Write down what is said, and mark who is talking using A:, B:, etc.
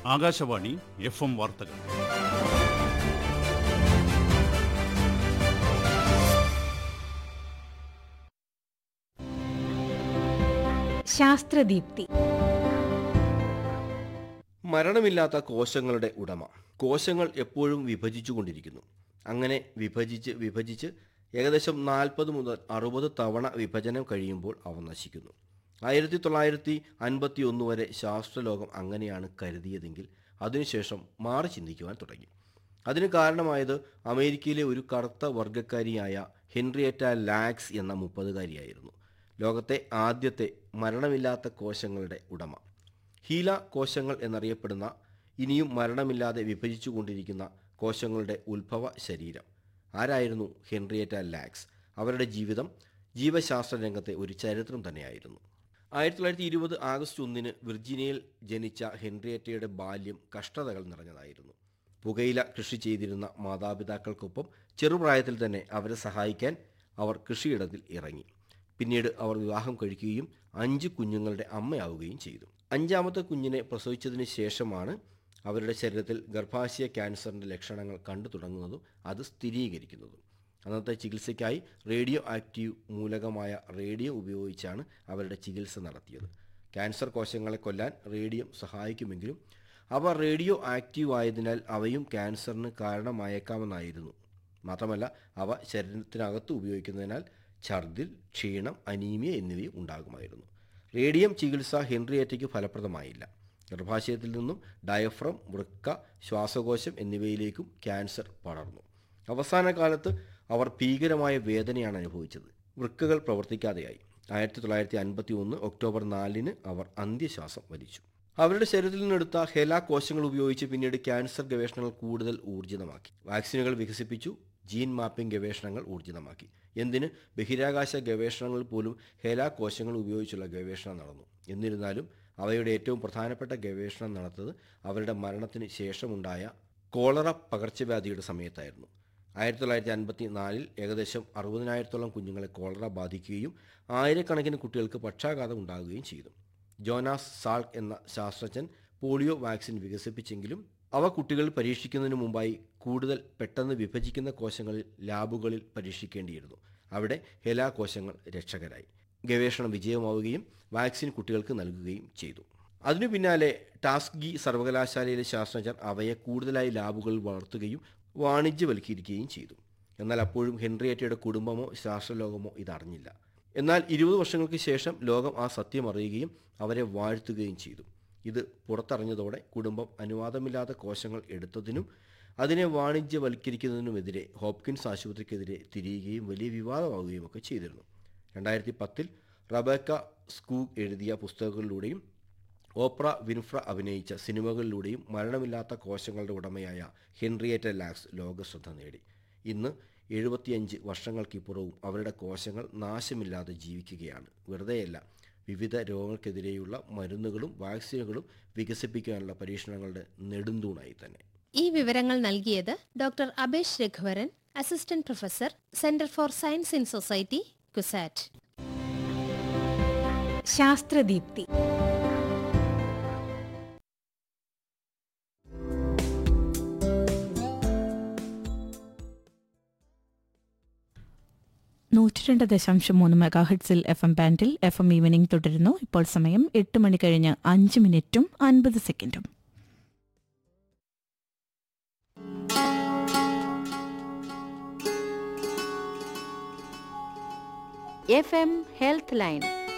A: Akashvani FM വാർത്തകൾ.
B: ശാസ്ത്രദീപ്തി.
C: മരണമില്ലാത്ത കോശങ്ങളുടെ ഉടമ. കോശങ്ങൾ എപ്പോഴും വിഭജിച്ചുകൊണ്ടിരിക്കുന്നു. അങ്ങനെ വിഭജിച്ച് ഏകദേശം 40 മുതൽ 60 തവണ വിഭജനം കഴിയുമ്പോൾ അവ നശിക്കുന്നു. 1951 വരെ ശാസ്ത്രലോകം അങ്ങനെയാണ് കരുതിയതെങ്കിൽ അതിനുശേഷം മാറി ചിന്തിക്കുവാൻ തുടങ്ങി. അതിന് കാരണമായത് അമേരിക്കയിലെ ഒരു കറുത്ത വർഗ്ഗക്കാരിയായ ഹെൻറിയേറ്റ ലാക്സ് എന്ന 30-കാരിയായിരുന്നു. ലോകത്തെ ആദ്യത്തെ മരണമില്ലാത്ത കോശങ്ങളുടെ ഉടമ. ഹീല കോശങ്ങൾ എന്നറിയപ്പെടുന്ന ഇനിയും മരണമില്ലാതെ വിഭജിച്ചുകൊണ്ടിരിക്കുന്ന കോശങ്ങളുടെ ഉത്ഭവ ശരീരം. ആരായിരുന്നു ഹെൻറിയേറ്റ ലാക്സ്? അവരുടെ ജീവിതം ജീവശാസ്ത്ര രംഗത്തെ ഒരു ചരിത്രം തന്നെയായിരുന്നു. 1920 ആഗസ്റ്റ് 1 വിർജീനിയയിൽ ജനിച്ച ഹെൻറിയേറ്റയുടെ ബാല്യം കഷ്ടതകൾ നിറഞ്ഞതായിരുന്നു. പുകയില കൃഷി ചെയ്തിരുന്ന മാതാപിതാക്കൾക്കൊപ്പം ചെറുപ്രായത്തിൽ തന്നെ അവരെ സഹായിക്കാൻ അവർ കൃഷിയിടത്തിൽ ഇറങ്ങി. പിന്നീട് അവർ വിവാഹം കഴിക്കുകയും 5 കുഞ്ഞുങ്ങളുടെ അമ്മയാവുകയും ചെയ്തു. 5ാമത്തെ കുഞ്ഞിനെ പ്രസവിച്ചതിന് ശേഷമാണ് അവരുടെ ശരീരത്തിൽ ഗർഭാശയ ക്യാൻസറിൻ്റെ ലക്ഷണങ്ങൾ കണ്ടു തുടങ്ങുന്നതും അത് സ്ഥിരീകരിക്കുന്നതും. അന്നത്തെ ചികിത്സയ്ക്കായി റേഡിയോ ആക്റ്റീവ് മൂലകമായ റേഡിയം ഉപയോഗിച്ചാണ് അവരുടെ ചികിത്സ നടത്തിയത്. ക്യാൻസർ കോശങ്ങളെ കൊല്ലാൻ റേഡിയം സഹായിക്കുമെങ്കിലും അവ റേഡിയോ ആക്റ്റീവ് ആയതിനാൽ അവയും ക്യാൻസറിന് കാരണമായേക്കാമെന്നായിരുന്നു. മാത്രമല്ല അവ ശരീരത്തിനകത്ത് ഉപയോഗിക്കുന്നതിനാൽ ഛർദിൽ, ക്ഷീണം, അനീമിയ എന്നിവയും ഉണ്ടാകുമായിരുന്നു. റേഡിയം ചികിത്സ ഹെൻറിയേറ്റയ്ക്ക് ഫലപ്രദമായില്ല. ഗർഭാശയത്തിൽ നിന്നും ഡയഫ്രം, വൃക്ക, ശ്വാസകോശം എന്നിവയിലേക്കും ക്യാൻസർ പടർന്നു. അവസാന കാലത്ത് അവർ ഭീകരമായ വേദനയാണ് അനുഭവിച്ചത്. വൃക്കകൾ പ്രവർത്തിക്കാതെയായി. 1951 ഒക്ടോബർ 4 അവർ അന്ത്യശ്വാസം വലിച്ചു. അവരുടെ ശരീരത്തിൽ നിന്നെടുത്ത ഹെല കോശങ്ങൾ ഉപയോഗിച്ച് പിന്നീട് ക്യാൻസർ ഗവേഷണങ്ങൾ കൂടുതൽ ഊർജിതമാക്കി. വാക്സിനുകൾ വികസിപ്പിച്ചു. ജീൻ മാപ്പിംഗ് ഗവേഷണങ്ങൾ ഊർജിതമാക്കി. എന്തിന്, ബഹിരാകാശ ഗവേഷണങ്ങളിൽ പോലും ഹെല കോശങ്ങൾ ഉപയോഗിച്ചുള്ള ഗവേഷണം നടന്നു. എന്നിരുന്നാലും അവയുടെ ഏറ്റവും പ്രധാനപ്പെട്ട ഗവേഷണം നടന്നത് അവരുടെ മരണത്തിന് ശേഷമുണ്ടായ കോളറ പകർച്ചവ്യാധിയുടെ സമയത്തായിരുന്നു. 1954 ഏകദേശം 60,000-ഓളം കുഞ്ഞുങ്ങളെ കോളറ ബാധിക്കുകയും ആയിരക്കണക്കിന് കുട്ടികൾക്ക് പക്ഷാഘാതം ഉണ്ടാകുകയും ചെയ്തു. ജോനാസ് സാൾക്ക് എന്ന ശാസ്ത്രജ്ഞൻ പോളിയോ വാക്സിൻ വികസിപ്പിച്ചെങ്കിലും അവ കുട്ടികളിൽ പരീക്ഷിക്കുന്നതിന് മുമ്പായി കൂടുതൽ പെട്ടെന്ന് വിഭജിക്കുന്ന കോശങ്ങളിൽ ലാബുകളിൽ പരീക്ഷിക്കേണ്ടിയിരുന്നു. അവിടെ ഹെല കോശങ്ങൾ രക്ഷകരായി. ഗവേഷണം വിജയമാവുകയും വാക്സിൻ കുട്ടികൾക്ക് നൽകുകയും ചെയ്തു. അതിനു പിന്നാലെ ടാസ്കി സർവകലാശാലയിലെ ശാസ്ത്രജ്ഞർ അവയെ കൂടുതലായി ലാബുകളിൽ വളർത്തുകയും വാണിജ്യവൽക്കരിക്കുകയും ചെയ്തു. എന്നാൽ അപ്പോഴും ഹെൻറിയേറ്റയുടെ കുടുംബമോ ശാസ്ത്രലോകമോ ഇതറിഞ്ഞില്ല. എന്നാൽ 20 വർഷങ്ങൾക്ക് ശേഷം ലോകം ആ സത്യം അറിയുകയും അവരെ വാഴ്ത്തുകയും ചെയ്തു. ഇത് പുറത്തറിഞ്ഞതോടെ കുടുംബം അനുവാദമില്ലാത്ത കോശങ്ങൾ എടുത്തതിനും അതിനെ വാണിജ്യവൽക്കരിക്കുന്നതിനുമെതിരെ ഹോപ്കിൻസ് ആശുപത്രിക്കെതിരെ തിരിയുകയും വലിയ വിവാദമാവുകയും ഒക്കെ ചെയ്തിരുന്നു. 2010 റബേക്ക സ്കൂഗ് എഴുതിയ പുസ്തകങ്ങളിലൂടെയും ഓപ്ര വിൻഫ്ര അഭിനയിച്ച സിനിമകളിലൂടെയും മരണമില്ലാത്ത കോശങ്ങളുടെ ഉടമയായ ഹെൻറിയേറ്റ ലാക്സ് ലോകശ്രദ്ധ നേടി. ഇന്ന് 75 വർഷങ്ങൾക്കിപ്പുറവും അവരുടെ കോശങ്ങൾ നാശമില്ലാതെ ജീവിക്കുകയാണ്. വെറുതെയല്ല, വിവിധ രോഗങ്ങൾക്കെതിരെയുള്ള മരുന്നുകളും വാക്സിനുകളും വികസിപ്പിക്കാനുള്ള പരീക്ഷണങ്ങളുടെ നെടുന്തൂണായി തന്നെ.
B: ഈ വിവരങ്ങൾ നൽകിയത് doctor Abesh Raghuvaran, assistant professor, centre for science in society, CUSAT. ശാസ്ത്രദീപ്തി.
D: MHz FM ബാൻഡിൽ FM evening തുടരുന്നു. ഇപ്പോൾ സമയം 8 മണി കഴിഞ്ഞ് 5 മിനിറ്റും 50 സെക്കൻഡും.
E: FM health line.